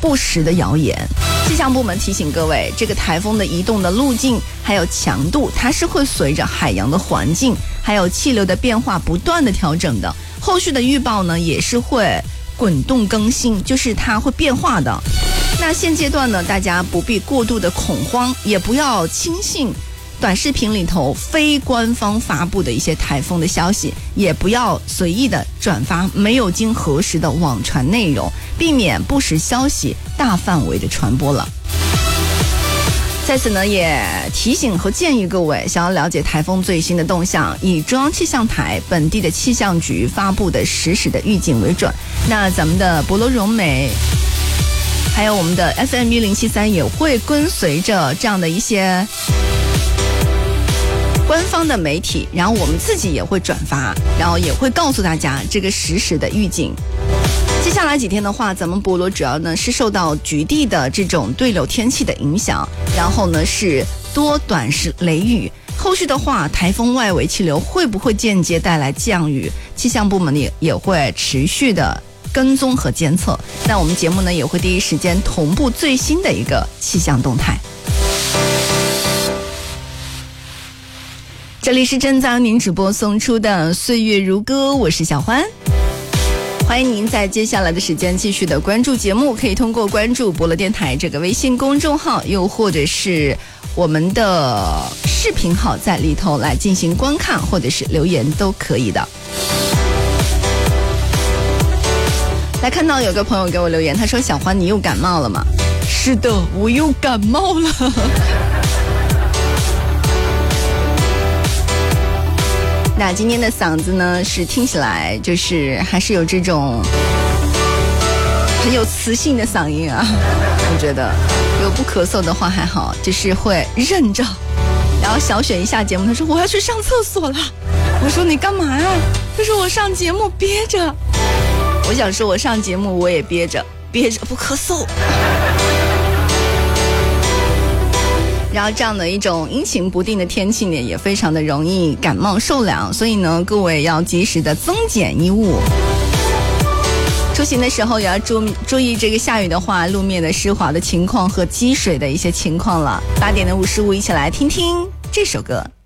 不实的谣言。气象部门提醒各位，这个台风的移动的路径还有强度，它是会随着海洋的环境还有气流的变化不断的调整的。后续的预报呢也是会滚动更新，就是它会变化的。那现阶段呢，大家不必过度的恐慌，也不要轻信短视频里头非官方发布的一些台风的消息，也不要随意的转发没有经核实的网传内容，避免不实消息大范围的传播了。在此呢，也提醒和建议各位，想要了解台风最新的动向，以中央气象台本地的气象局发布的实时的预警为准。那咱们的博罗融媒还有我们的 FM1073 也会跟随着这样的一些官方的媒体，然后我们自己也会转发，然后也会告诉大家这个实时的预警。接下来几天的话，咱们博罗主要呢是受到局地的这种对流天气的影响，然后呢是多短时雷雨。后续的话，台风外围气流会不会间接带来降雨？气象部门也会持续的跟踪和监测。那我们节目呢也会第一时间同步最新的一个气象动态。这里是正在您直播送出的岁月如歌，我是小欢。欢迎您在接下来的时间继续的关注节目，可以通过关注博乐电台这个微信公众号，又或者是我们的视频号，在里头来进行观看或者是留言都可以的。来看到有个朋友给我留言，他说小欢你又感冒了吗？是的，我又感冒了。那今天的嗓子呢是听起来就是还是有这种很有磁性的嗓音啊，我觉得如果不咳嗽的话还好，就是会忍着。然后小雪一下节目，他说我要去上厕所了。我说你干嘛呀？他说我上节目憋着。我想说我上节目我也憋着不咳嗽。然后这样的一种阴晴不定的天气呢，也非常的容易感冒受凉，所以呢，各位要及时的增减衣物。出行的时候也要注意这个下雨的话，路面的湿滑的情况和积水的一些情况了。8点55，一起来听听这首歌。